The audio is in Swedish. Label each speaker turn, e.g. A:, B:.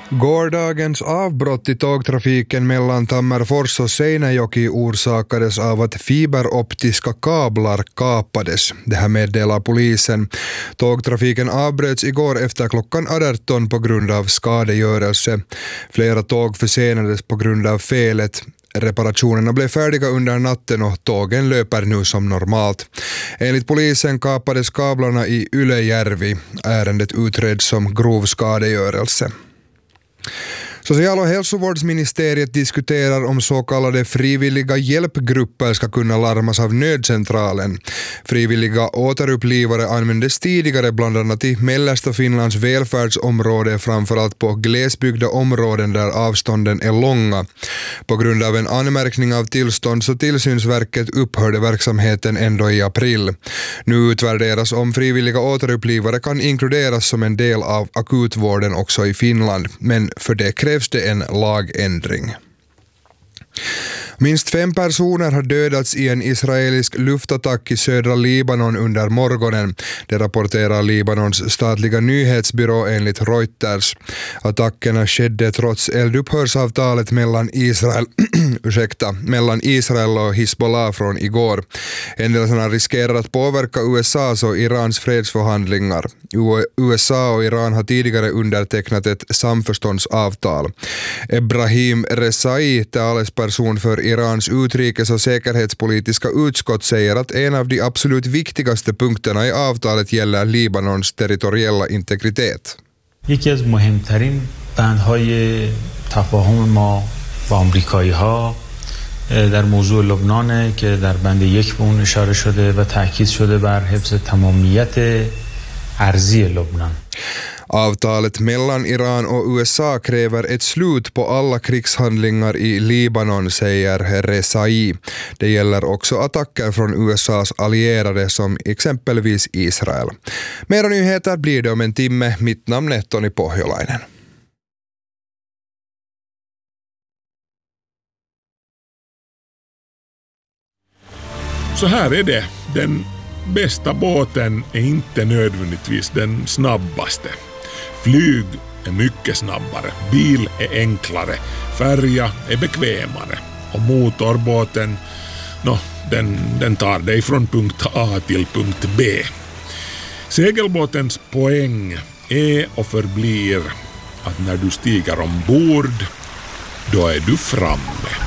A: Gårdagens avbrott i tågtrafiken mellan Tammerfors och Seinäjoki orsakades av att fiberoptiska kablar kapades. Det här meddelar polisen. Tågtrafiken avbröts igår efter klockan 18 på grund av skadegörelse. Flera tåg försenades på grund av felet. Reparationerna blev färdiga under natten och tågen löper nu som normalt. Enligt polisen kapades kablarna i Ylejärvi. Ärendet utreds som grov skadegörelse. Social- och hälsovårdsministeriet diskuterar om så kallade frivilliga hjälpgrupper ska kunna larmas av nödcentralen. Frivilliga återupplivare användes tidigare bland annat i mellersta Finlands välfärdsområde, framförallt på glesbyggda områden där avstånden är långa. På grund av en anmärkning av tillstånds- och tillsynsverket upphörde verksamheten ändå i april. Nu utvärderas om frivilliga återupplivare kan inkluderas som en del av akutvården också i Finland, men för det krävs det en lagändring. Minst 5 personer har dödats i en israelisk luftattack i södra Libanon under morgonen. Det rapporterar Libanons statliga nyhetsbyrå enligt Reuters. Attackerna skedde trots eldupphörsavtalet mellan Israel och Hizbollah från igår. Händelserna riskerar att påverka USAs och Irans fredsförhandlingar. USA och Iran har tidigare undertecknat ett samförståndsavtal. Ebrahim Rezai, talesperson för Irans utrikes- och säkerhetspolitiska utskott, säger att en av de absolut viktigaste punkterna i avtalet gäller Libanons territoriella integritet.
B: یکی از مهمترین بندهای تفاهم ما با آمریکایی‌ها در موضوع لبنان که در بند 1 به اون اشاره شده و تاکید شده بر حفظ تمامیت ارضی لبنان.
A: Avtalet mellan Iran och USA kräver ett slut på alla krigshandlingar i Libanon, säger Rezai. Det gäller också attacker från USAs allierade som exempelvis Israel. Mera nyheter blir det om en timme. Mitt namn är Toni Pohjolainen.
C: Så här är det. Den bästa båten är inte nödvändigtvis den snabbaste. Flyg är mycket snabbare, bil är enklare, färja är bekvämare och motorbåten, den tar dig från punkt A till punkt B. Segelbåtens poäng är och förblir att när du stiger ombord, då är du framme.